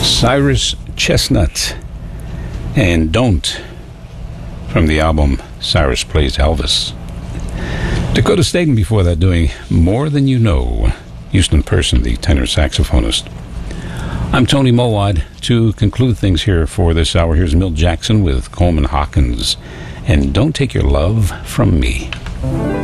Cyrus Chestnut and Don't from the album Cyrus Plays Elvis. Dakota Staten before that doing More Than You Know. Houston Person, the tenor saxophonist. I'm Tony Mowat. To conclude things here for this hour, here's Milt Jackson with Coleman Hawkins and Don't Take Your Love From Me.